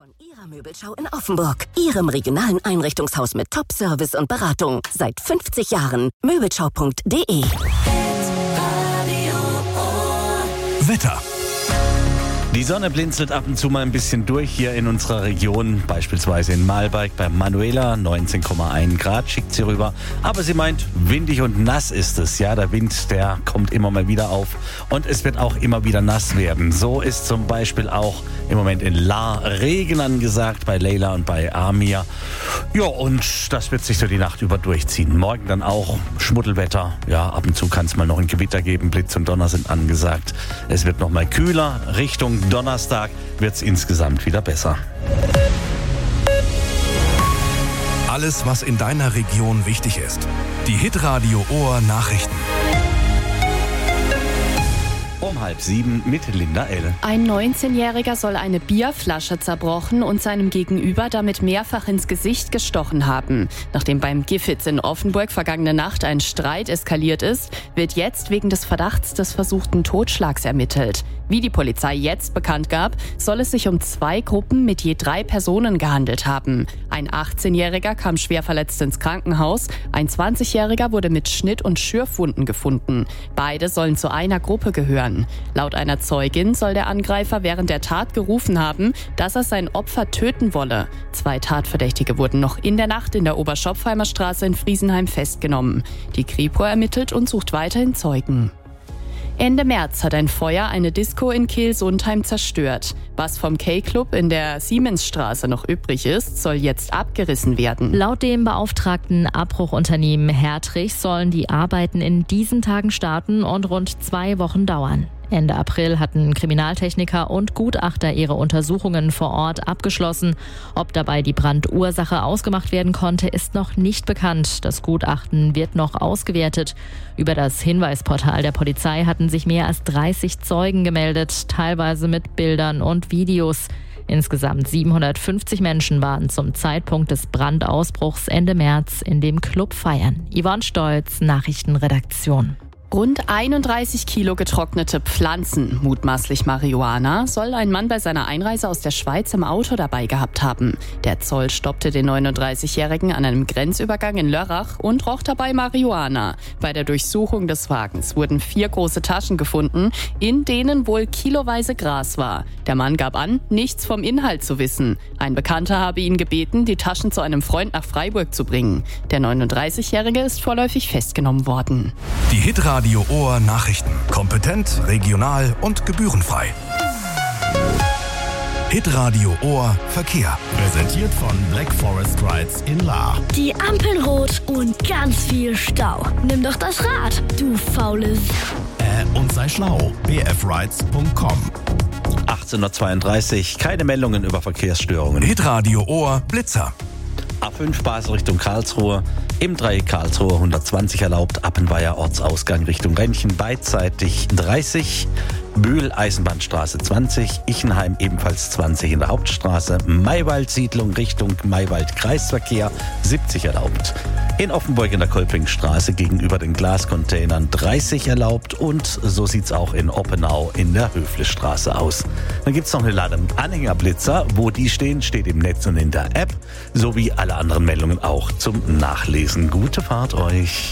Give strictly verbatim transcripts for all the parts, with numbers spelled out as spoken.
Von Ihrer Möbelschau in Offenburg, Ihrem regionalen Einrichtungshaus mit Top-Service und Beratung. Seit fünfzig Jahren. Möbelschau punkt de. Wetter. Die Sonne blinzelt ab und zu mal ein bisschen durch hier in unserer Region, beispielsweise in Malberg bei Manuela, neunzehn Komma eins Grad schickt sie rüber. Aber sie meint, windig und nass ist es. Ja, der Wind, der kommt immer mal wieder auf und es wird auch immer wieder nass werden. So ist zum Beispiel auch im Moment in Lahr Regen angesagt, bei Leila und bei Amir. Ja, und das wird sich so die Nacht über durchziehen. Morgen dann auch Schmuddelwetter. Ja, ab und zu kann es mal noch ein Gewitter geben. Blitz und Donner sind angesagt. Es wird noch mal kühler. Richtung Donnerstag wird es insgesamt wieder besser. Alles, was in deiner Region wichtig ist. Die Hitradio Ohr Nachrichten. Um halb sieben mit Linda L. Ein neunzehnjähriger soll eine Bierflasche zerbrochen und seinem Gegenüber damit mehrfach ins Gesicht gestochen haben. Nachdem beim Gifhitz in Offenburg vergangene Nacht ein Streit eskaliert ist, wird jetzt wegen des Verdachts des versuchten Totschlags ermittelt. Wie die Polizei jetzt bekannt gab, soll es sich um zwei Gruppen mit je drei Personen gehandelt haben. Ein achtzehnjähriger kam schwer verletzt ins Krankenhaus, ein zwanzigjähriger wurde mit Schnitt- und Schürfwunden gefunden. Beide sollen zu einer Gruppe gehören. Laut einer Zeugin soll der Angreifer während der Tat gerufen haben, dass er sein Opfer töten wolle. Zwei Tatverdächtige wurden noch in der Nacht in der Oberschopfheimer Straße in Friesenheim festgenommen. Die Kripo ermittelt und sucht weiterhin Zeugen. Ende März hat ein Feuer eine Disco in Kehl-Sundheim zerstört. Was vom K-Club in der Siemensstraße noch übrig ist, soll jetzt abgerissen werden. Laut dem beauftragten Abbruchunternehmen Hertrich sollen die Arbeiten in diesen Tagen starten und rund zwei Wochen dauern. Ende April hatten Kriminaltechniker und Gutachter ihre Untersuchungen vor Ort abgeschlossen. Ob dabei die Brandursache ausgemacht werden konnte, ist noch nicht bekannt. Das Gutachten wird noch ausgewertet. Über das Hinweisportal der Polizei hatten sich mehr als dreißig Zeugen gemeldet, teilweise mit Bildern und Videos. Insgesamt siebenhundertfünfzig Menschen waren zum Zeitpunkt des Brandausbruchs Ende März in dem Club feiern. Yvonne Stolz, Nachrichtenredaktion. Rund einunddreißig Kilo getrocknete Pflanzen, mutmaßlich Marihuana, soll ein Mann bei seiner Einreise aus der Schweiz im Auto dabei gehabt haben. Der Zoll stoppte den neununddreißigjährigen an einem Grenzübergang in Lörrach und roch dabei Marihuana. Bei der Durchsuchung des Wagens wurden vier große Taschen gefunden, in denen wohl kiloweise Gras war. Der Mann gab an, nichts vom Inhalt zu wissen. Ein Bekannter habe ihn gebeten, die Taschen zu einem Freund nach Freiburg zu bringen. Der neununddreißigjährige ist vorläufig festgenommen worden. Die Hitradio Ohr Nachrichten. Kompetent, regional und gebührenfrei. Hitradio Ohr Verkehr. Präsentiert von Black Forest Rides in Lahr. Die Ampeln rot und ganz viel Stau. Nimm doch das Rad, du faules. Äh, und sei schlau. b f rides punkt com. achtzehnhundertzweiunddreißig, keine Meldungen über Verkehrsstörungen. Hitradio Ohr Blitzer. A fünf Basel Richtung Karlsruhe, im Dreieck Karlsruhe hundertzwanzig erlaubt, Appenweier Ortsausgang Richtung Rennchen beidseitig dreißig, Bühl Eisenbahnstraße zwanzig, Ichenheim ebenfalls zwanzig in der Hauptstraße, Maywald Siedlung Richtung Maywald Kreisverkehr siebzig erlaubt. In Offenburg in der Kolpingstraße gegenüber den Glascontainern dreißig erlaubt und so sieht's auch in Oppenau in der Höflestraße aus. Dann gibt's noch eine Ladung Anhängerblitzer, wo die stehen, steht im Netz und in der App, sowie alle anderen Meldungen auch zum Nachlesen. Gute Fahrt euch!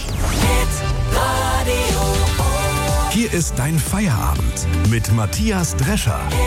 Hier ist dein Feierabend mit Matthias Drescher.